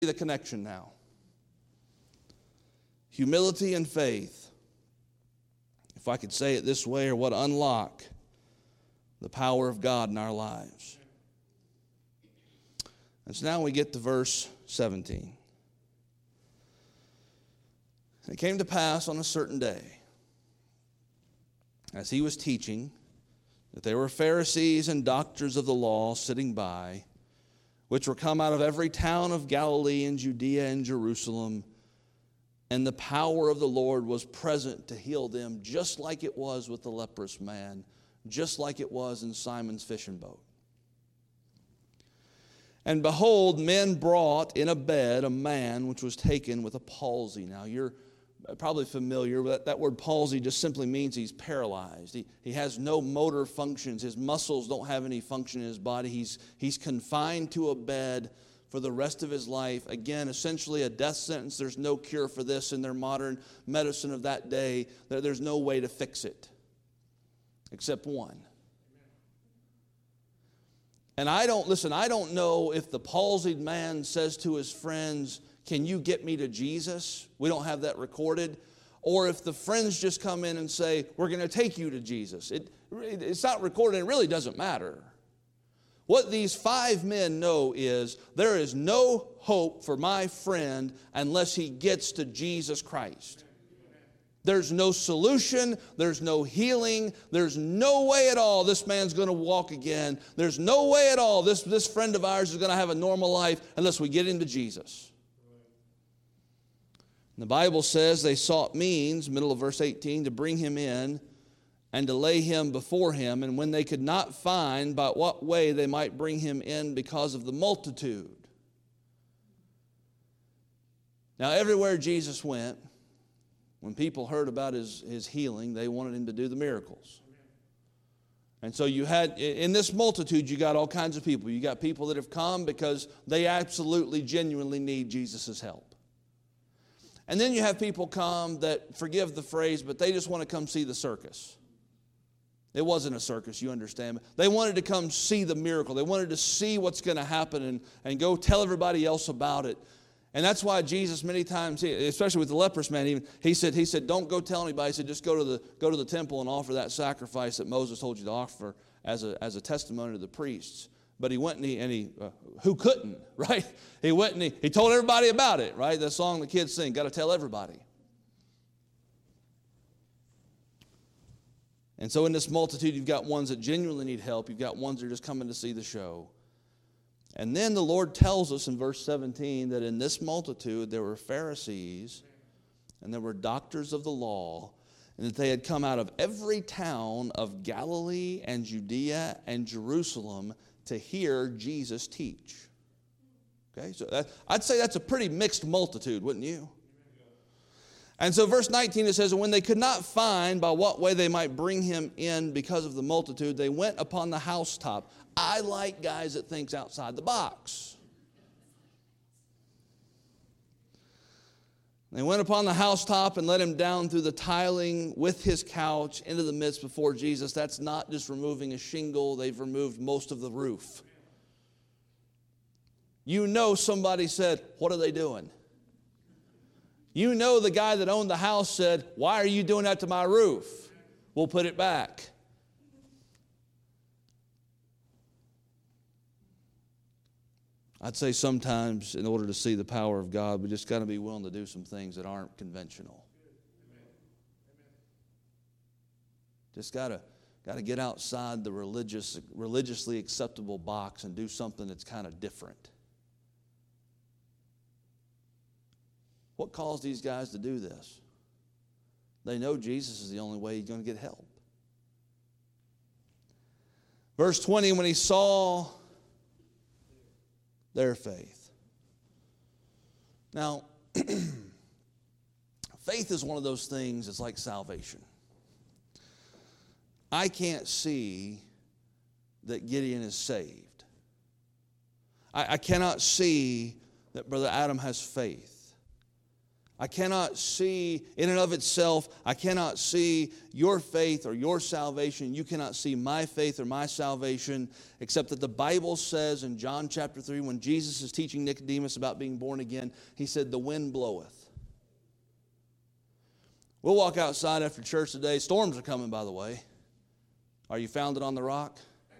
the connection now. Humility and faith, if I could say it this way, are what unlock the power of God in our lives. And so now we get to verse 17. It came to pass on a certain day, as he was teaching, that there were Pharisees and doctors of the law sitting by, which were come out of every town of Galilee and Judea and Jerusalem, and the power of the Lord was present to heal them, just like it was with the leprous man, just like it was in Simon's fishing boat. And behold, men brought in a bed a man which was taken with a palsy. Now you're probably familiar with that word palsy. Just simply means he's paralyzed. He has no motor functions. His muscles don't have any function in his body. He's confined to a bed for the rest of his life. Again, essentially a death sentence. There's no cure for this in their modern medicine of that day. There's no way to fix it except one. And I don't know if the palsied man says to his friends, "Can you get me to Jesus?" We don't have that recorded. Or if the friends just come in and say, "We're going to take you to Jesus." It's not recorded. It really doesn't matter. What these 5 men know is there is no hope for my friend unless he gets to Jesus Christ. There's no solution. There's no healing. There's no way at all this man's going to walk again. There's no way at all this friend of ours is going to have a normal life unless we get him to Jesus. And the Bible says they sought means, middle of verse 18, to bring him in and to lay him before him. And when they could not find by what way they might bring him in because of the multitude. Now, everywhere Jesus went, when people heard about his healing, they wanted him to do the miracles. And so you had, in this multitude, you got all kinds of people. You got people that have come because they absolutely, genuinely need Jesus' help. And then you have people come that, forgive the phrase, but they just want to come see the circus. It wasn't a circus, you understand. They wanted to come see the miracle. They wanted to see what's going to happen and go tell everybody else about it. And that's why Jesus many times, especially with the leprous man, even he said, "Don't go tell anybody." He said, "Just go to the temple and offer that sacrifice that Moses told you to offer as a testimony to the priests." But he went and he who couldn't, right? He went and he told everybody about it, right? The song the kids sing, got to tell everybody. And so in this multitude, you've got ones that genuinely need help. You've got ones that are just coming to see the show. And then the Lord tells us in verse 17 that in this multitude there were Pharisees and there were doctors of the law, and that they had come out of every town of Galilee and Judea and Jerusalem to hear Jesus teach. Okay, so I'd say that's a pretty mixed multitude, wouldn't you? And so verse 19 it says, "And when they could not find by what way they might bring him in because of the multitude, they went upon the housetop." I like guys that thinks outside the box. They went upon the housetop and let him down through the tiling with his couch into the midst before Jesus. That's not just removing a shingle. They've removed most of the roof. You know somebody said, "What are they doing?" You know the guy that owned the house said, "Why are you doing that to my roof? We'll put it back." I'd say sometimes in order to see the power of God, we just got to be willing to do some things that aren't conventional. Just got to get outside the religiously acceptable box and do something that's kind of different. What caused these guys to do this? They know Jesus is the only way he's going to get help. Verse 20, when he saw their faith. Now, faith is one of those things that's like salvation. I can't see that Gideon is saved. I cannot see that Brother Adam has faith. I cannot see in and of itself, I cannot see your faith or your salvation. You cannot see my faith or my salvation, except that the Bible says in John chapter 3, when Jesus is teaching Nicodemus about being born again, he said, the wind bloweth. We'll walk outside after church today. Storms are coming, by the way. Are you founded on the rock?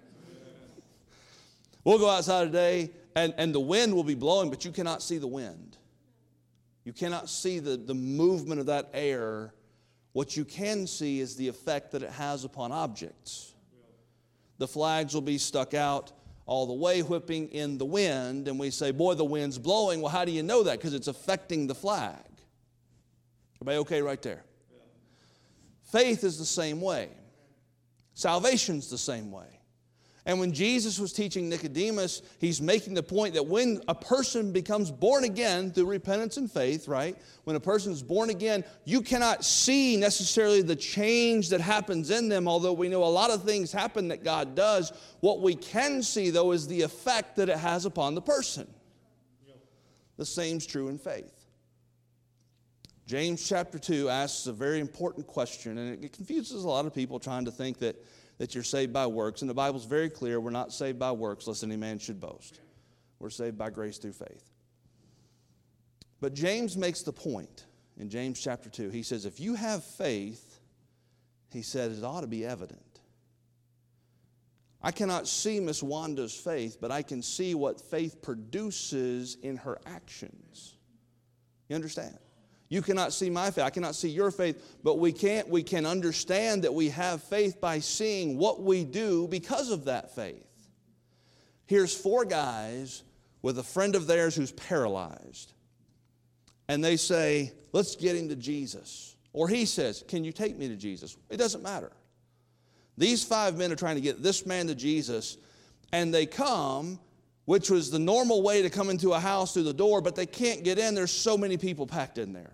We'll go outside today, and the wind will be blowing, but you cannot see the wind. You cannot see the movement of that air. What you can see is the effect that it has upon objects. The flags will be stuck out all the way, whipping in the wind, and we say, boy, the wind's blowing. Well, how do you know that? Because it's affecting the flag. Everybody okay right there? Faith is the same way. Salvation's the same way. And when Jesus was teaching Nicodemus, he's making the point that when a person becomes born again through repentance and faith, right? When a person is born again, you cannot see necessarily the change that happens in them, although we know a lot of things happen that God does. What we can see, though, is the effect that it has upon the person. The same's true in faith. James chapter 2 asks a very important question, and it confuses a lot of people trying to think that you're saved by works. And the Bible's very clear, we're not saved by works lest any man should boast. We're saved by grace through faith. But James makes the point in James chapter 2. He says, if you have faith, he said, it ought to be evident. I cannot see Miss Wanda's faith, but I can see what faith produces in her actions. You understand? You cannot see my faith. I cannot see your faith, but we can understand that we have faith by seeing what we do because of that faith. Here's 4 guys with a friend of theirs who's paralyzed. And they say, let's get him to Jesus. Or he says, can you take me to Jesus? It doesn't matter. These 5 men are trying to get this man to Jesus, and they come, which was the normal way to come into a house through the door, but they can't get in. There's so many people packed in there.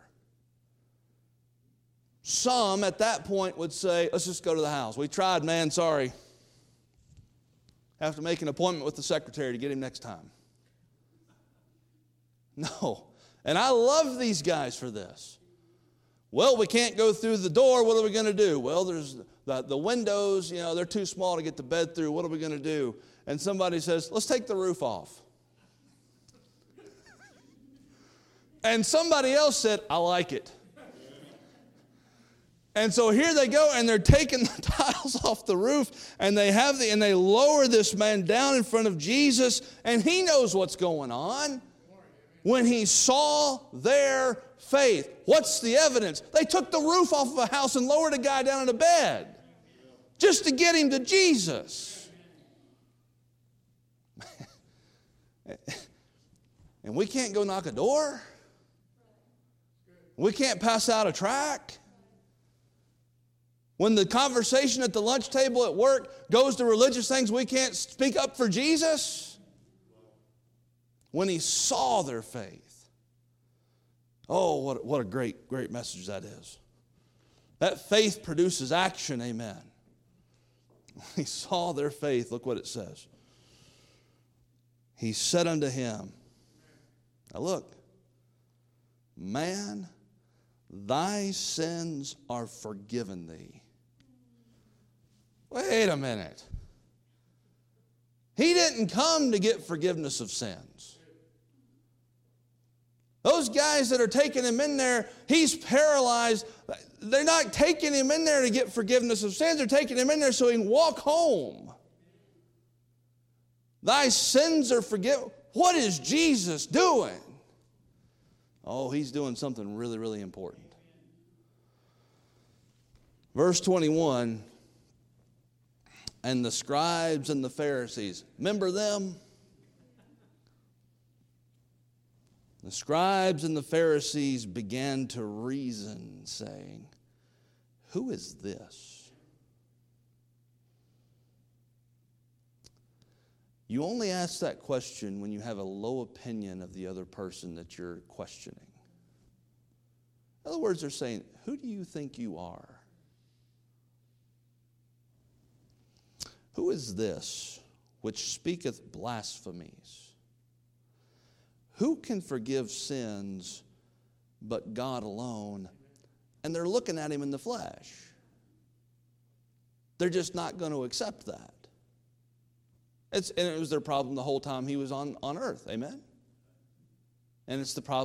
Some at that point would say, let's just go to the house. We tried, man, sorry. Have to make an appointment with the secretary to get him next time. No. And I love these guys for this. Well, we can't go through the door. What are we going to do? Well, there's the windows, they're too small to get the bed through. What are we going to do? And somebody says, let's take the roof off. And somebody else said, I like it. And so here they go, and they're taking the tiles off the roof, and they lower this man down in front of Jesus, and he knows what's going on. When he saw their faith, what's the evidence? They took the roof off of a house and lowered a guy down in a bed just to get him to Jesus. And we can't go knock a door. We can't pass out a tract. When the conversation at the lunch table at work goes to religious things, we can't speak up for Jesus. When he saw their faith. Oh, what a great, great message that is. That faith produces action, amen. When he saw their faith, look what it says. He said unto him, now look, man, thy sins are forgiven thee. Wait a minute. He didn't come to get forgiveness of sins. Those guys that are taking him in there, he's paralyzed. They're not taking him in there to get forgiveness of sins. They're taking him in there so he can walk home. Thy sins are forgiven. What is Jesus doing? Oh, he's doing something really, really important. Verse 21, and the scribes and the Pharisees, remember them? The scribes and the Pharisees began to reason, saying, who is this? You only ask that question when you have a low opinion of the other person that you're questioning. In other words, they're saying, who do you think you are? Who is this which speaketh blasphemies? Who can forgive sins but God alone. And they're looking at him in the flesh. They're just not going to accept that. And it was their problem the whole time he was on earth. Amen? And it's the problem